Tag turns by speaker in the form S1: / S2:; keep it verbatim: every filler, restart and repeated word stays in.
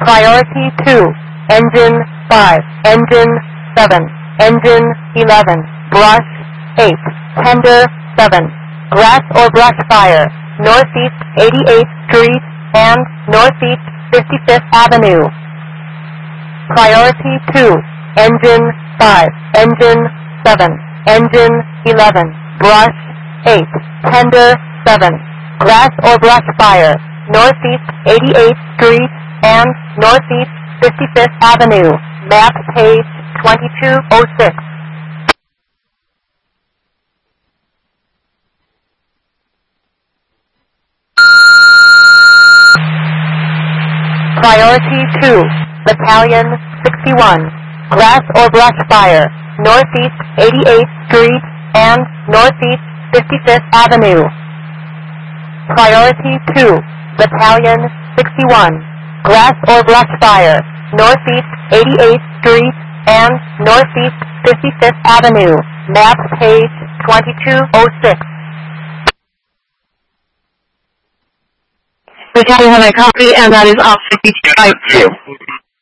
S1: Priority two, Engine five, Engine seven, Engine eleven, Brush eight, Tender seven, Grass or brush fire, Northeast eighty-eighth Street and Northeast fifty-fifth Avenue. Priority two, Engine five, Engine seven, Engine eleven, Brush eight, Tender seven, Grass or brush fire, Northeast eighty-eighth Street and Northeast fifty-fifth Avenue. Map page twenty-two oh six. Priority two, Battalion sixty-one, Grass or brush fire, Northeast eighty-eighth Street and Northeast fifty-fifth Avenue. Priority two, Battalion sixty-one, Grass or brush fire, Northeast eighty-eighth Street and Northeast fifty-fifth Avenue. Map page twenty-two oh six.
S2: We have a copy, and that is off fifty-two.